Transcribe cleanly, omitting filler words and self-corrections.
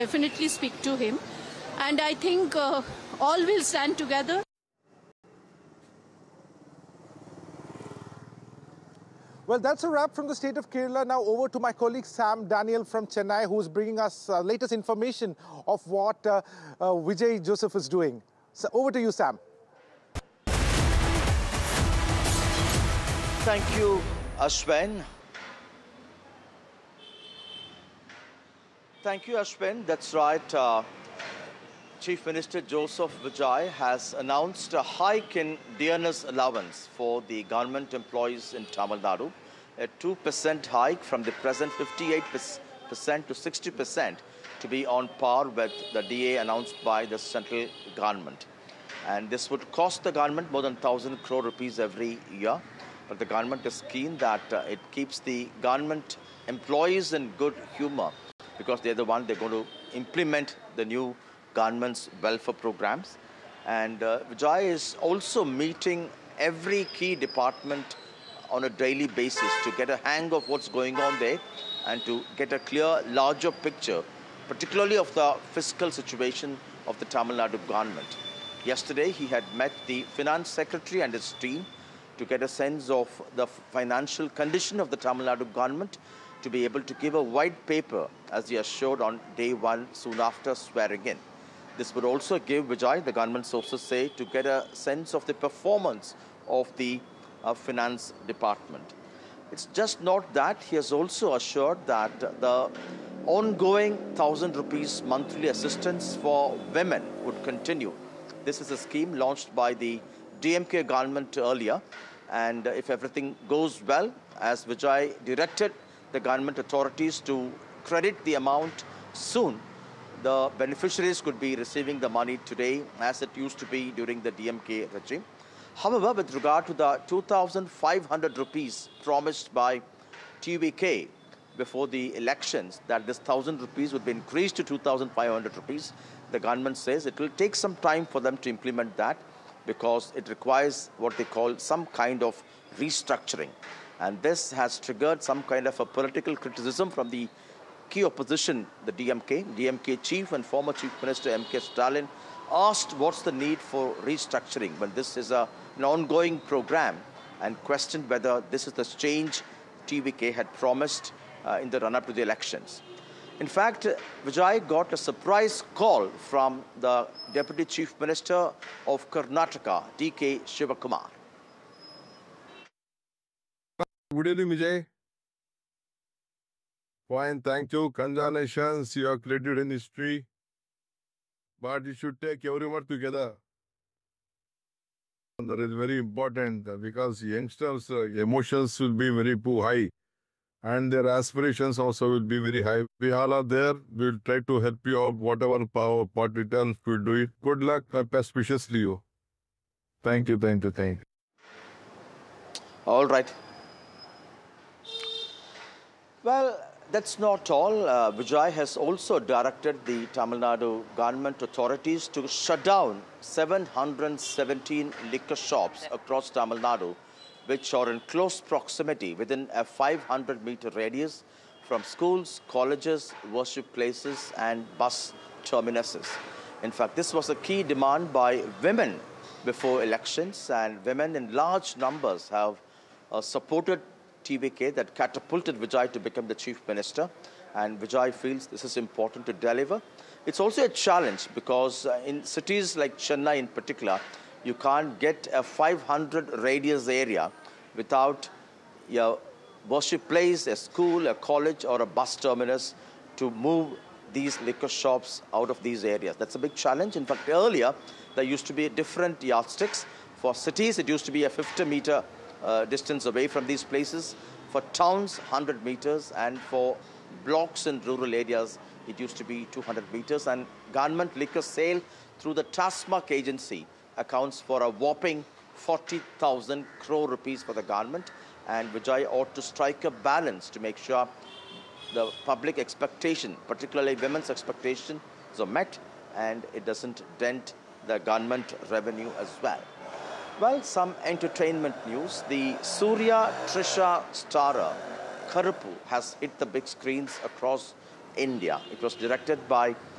definitely speak to him, and I think all will stand together. Well, that's a wrap from the state of Kerala. Now over to my colleague Sam Daniel from Chennai, who's bringing us latest information of what Vijay Joseph is doing. So over to you, Sam. Thank you, Ashwin. Thank you, Ashwin. That's right. Chief Minister Joseph Vijay has announced a hike in dearness allowance for the government employees in Tamil Nadu, a 2% hike from the present 58% to 60% to be on par with the DA announced by the central government. And this would cost the government more than 1,000 crore rupees every year. But the government is keen that it keeps the government employees in good humor, because they're the one they're going to implement the new government's welfare programs. And Vijay is also meeting every key department on a daily basis to get a hang of what's going on there and to get a clear, larger picture, particularly of the fiscal situation of the Tamil Nadu government. Yesterday, he had met the finance secretary and his team to get a sense of the financial condition of the Tamil Nadu government, to be able to give a white paper, as he assured on day one, soon after swearing in. This would also give Vijay, the government sources say, to get a sense of the performance of the finance department. It's just not that. He has also assured that the ongoing 1,000 rupees monthly assistance for women would continue. This is a scheme launched by the DMK government earlier. And if everything goes well, as Vijay directed the government authorities to credit the amount soon, the beneficiaries could be receiving the money today as it used to be during the DMK regime. However, with regard to the 2,500 rupees promised by TVK before the elections, that this 1,000 rupees would be increased to 2,500 rupees, the government says it will take some time for them to implement that, because it requires what they call some kind of restructuring. And this has triggered some kind of a political criticism from the key opposition, the DMK. DMK chief and former Chief Minister M.K. Stalin asked what's the need for restructuring when this is an ongoing program, and questioned whether this is the change TVK had promised in the run-up to the elections. In fact, Vijay got a surprise call from the Deputy Chief Minister of Karnataka, D.K. Shivakumar. Good evening, Vijay. Fine, thank you. Congratulations, you have created in history. But you should take everyone together. That is very important, because youngsters' emotions will be very too high. And their aspirations also will be very high. We all are there. We'll try to help you out, whatever power, part returns, we'll do it. Good luck, best wishes to you. Thank you, thank you, thank you. All right. Well, that's not all. Vijay has also directed the Tamil Nadu government authorities to shut down 717 liquor shops across Tamil Nadu, which are in close proximity within a 500-meter radius from schools, colleges, worship places, and bus terminuses. In fact, this was a key demand by women before elections, and women in large numbers have supported TVK that catapulted Vijay to become the Chief Minister. And Vijay feels this is important to deliver. It's also a challenge because in cities like Chennai in particular, you can't get a 500 radius area without your worship place, a school, a college, or a bus terminus to move these liquor shops out of these areas. That's a big challenge. In fact, earlier, there used to be different yardsticks. For cities, it used to be a 50-meter distance away from these places. For towns, 100 meters. And for blocks in rural areas, it used to be 200 meters. And government liquor sale through the TASMAC agency accounts for a whopping 40,000 crore rupees for the government. And Vijay ought to strike a balance to make sure the public expectation, particularly women's expectation, is met and it doesn't dent the government revenue as well. Well, some entertainment news. The Surya Trisha starrer Karuppu has hit the big screens across India. It was directed by